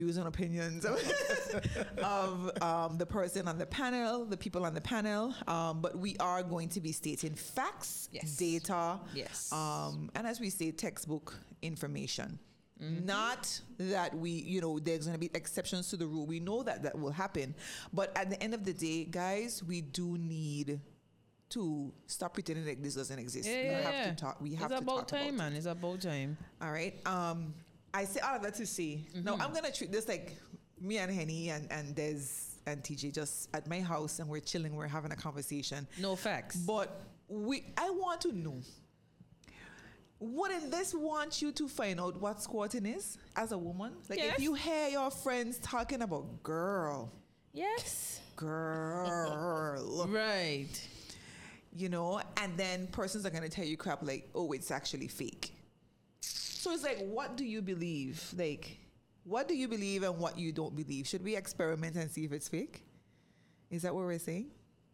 views and opinions of the person on the panel, the people on the panel. But we are going to be stating facts, data, and as we say, textbook information. Not that there's going to be exceptions to the rule. We know that will happen. But at the end of the day, guys, we do need to stop pretending like this doesn't exist. We have to talk. We have to talk about it. It's about time. All right. I say all of that to say, now I'm going to treat this like me and Henny and Des and TJ just at my house, and we're chilling, we're having a conversation. No facts. But I want to know, wouldn't this want you to find out what squatting is as a woman? Like if you hear your friends talking about girl. Yes. Girl. Right. And then persons are going to tell you crap like, oh, it's actually fake. So it's like, what do you believe? Like, what do you believe and what you don't believe? Should we experiment and see if it's fake? Is that what we're saying?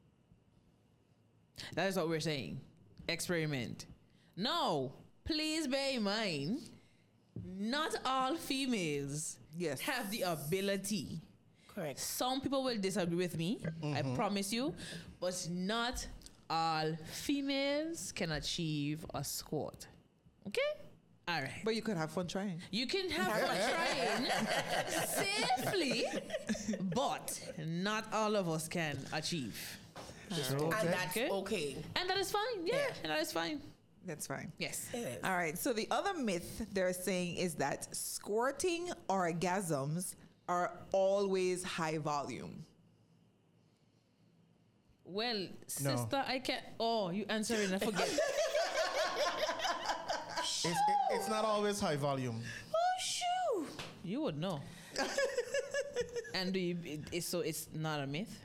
That is what we're saying. Experiment. No, please bear in mind, not all females have the ability. Correct. Some people will disagree with me, I promise you, but not all females can achieve a squat. Okay? All right. But you could have fun trying. You can have fun trying safely, but not all of us can achieve. Right. And that's okay. And that is fine. Yeah. And that is fine. That's fine. Yes. It is. All right. So the other myth they're saying is that squirting orgasms are always high volume. Well, sister, I can't. Oh, you answering? I forget. It's not always high volume. Oh, shoo! You would know. And it's not a myth?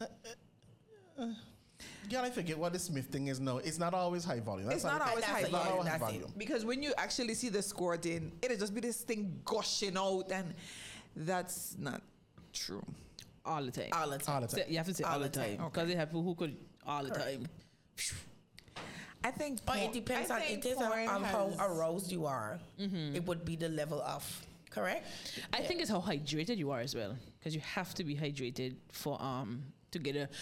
Yeah, I forget what this myth thing is now. It's not always high volume. It's not always high volume. Because when you actually see the squirting, it'll just be this thing gushing out, and that's not true. All the time. All the time. You have to say all the time. Because they have people who could all the time. I think it depends on how aroused you are. It would be the level of, correct? I think it's how hydrated you are as well, because you have to be hydrated for to get a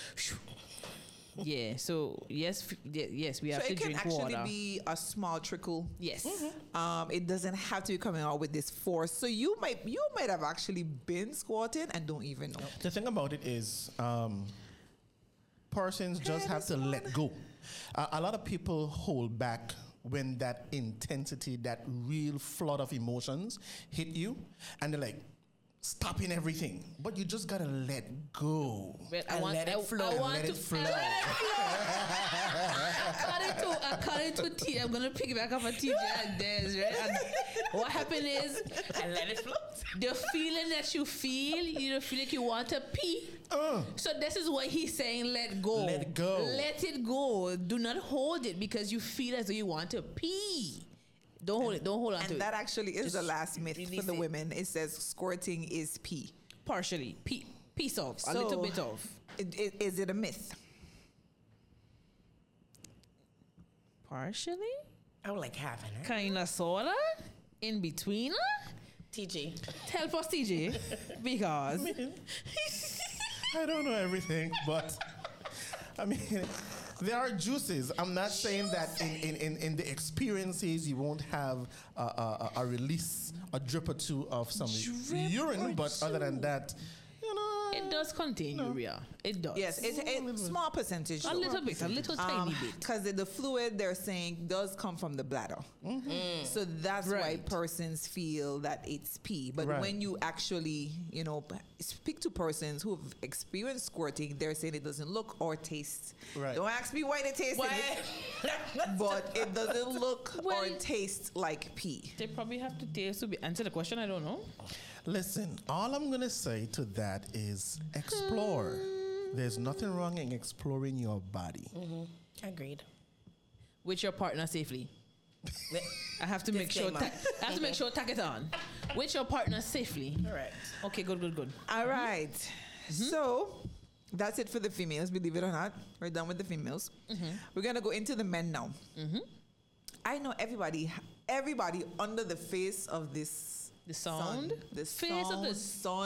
so yes we have to drink water. So it can actually be a small trickle. Yes. It doesn't have to be coming out with this force. So you might have actually been squatting and don't even know. The thing about it is persons just have to let go. A lot of people hold back when that intensity, that real flood of emotions hit you, and they're like stopping everything. But you just gotta let go. Let it flow. According to T, I'm gonna pick it back up on TJ and Des, right? And what happened is, and let it flow. The feeling that you feel, you don't feel like you want to pee. So this is what he's saying, let go. Let it go. Let it go. Do not hold it because you feel as though you want to pee. Don't hold it. Don't hold on to it. And that actually is the last myth for the women. It says squirting is pee. Partially. Piece of. A little bit of. Is it a myth? Partially? I would like having it. Kind of, sort of. In between. TJ. Help us, TJ. Because. I don't know everything, but I mean, there are juices. I'm not saying that in the experiences you won't have a release, a drip or two of some urine, but other than that, it does contain urea. It does. Yes, it's small percentage. A little bit, a little tiny bit. Because the fluid they're saying does come from the bladder. So that's why persons feel that it's pee. But when you actually, speak to persons who have experienced squirting, they're saying it doesn't look or taste. Right. Don't ask me why they taste it. But it doesn't look or taste like pee. They probably have to taste to answer the question. I don't know. Listen, all I'm going to say to that is explore. There's nothing wrong in exploring your body. Agreed. With your partner safely. I have to make sure. I have to make sure tack it on. With your partner safely. Correct. Okay. Good. All right. So that's it for the females. Believe it or not, we're done with the females. We're gonna go into the men now. I know everybody under the face of this The sound? The face of the sound